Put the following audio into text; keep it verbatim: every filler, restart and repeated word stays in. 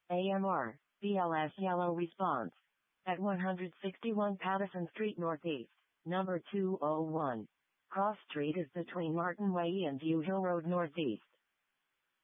A M R, B L S yellow response. At one sixty-one Pattison Street Northeast, number two oh one. Cross Street is between Martin Way and View Hill Road Northeast.